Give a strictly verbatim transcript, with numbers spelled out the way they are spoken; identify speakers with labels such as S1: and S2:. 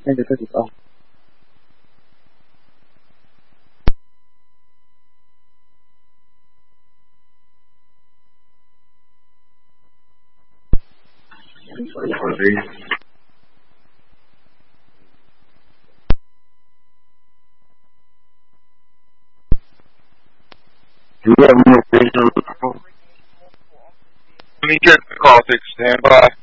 S1: And the cookies off.
S2: Do you have more questions? Let me check the call. Take stand by.